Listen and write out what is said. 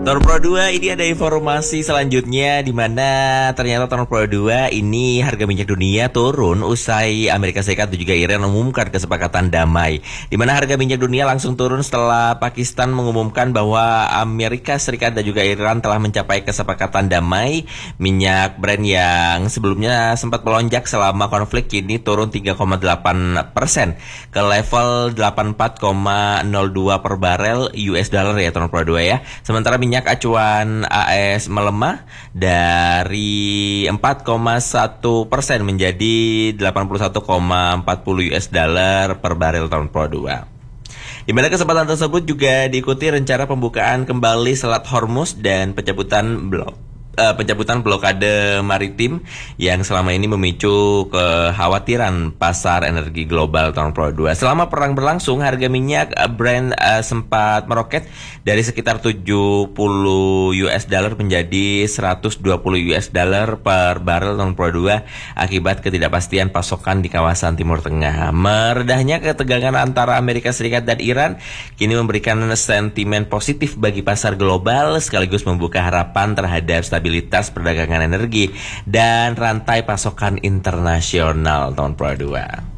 Tahun Pro 2 ini ada informasi selanjutnya di mana ternyata tahun Pro 2 ini harga minyak dunia turun usai Amerika Serikat dan juga Iran mengumumkan kesepakatan damai. Di mana harga minyak dunia langsung turun setelah Pakistan mengumumkan bahwa Amerika Serikat dan juga Iran telah mencapai kesepakatan damai. Minyak Brent yang sebelumnya sempat melonjak selama konflik kini turun 3,8% ke level 84,02 per barel US dollar ya tahun Pro 2 ya. Sementara minyak acuan AS melemah dari 4,1% menjadi 81,40 US dollar per barel tahun Pro 2. Di mana kesempatan tersebut juga diikuti rencana pembukaan kembali Selat Hormuz dan pencabutan blokade maritim yang selama ini memicu kekhawatiran pasar energi global tahun Pro 2. Selama perang berlangsung, harga minyak Brent sempat meroket dari sekitar 70 US dollar menjadi 120 US dollar per barrel tahun Pro 2 akibat ketidakpastian pasokan di kawasan Timur Tengah. Meredahnya ketegangan antara Amerika Serikat dan Iran kini memberikan sentimen positif bagi pasar global sekaligus membuka harapan terhadap stabilitas perdagangan energi dan rantai pasokan internasional tahun Pro 2.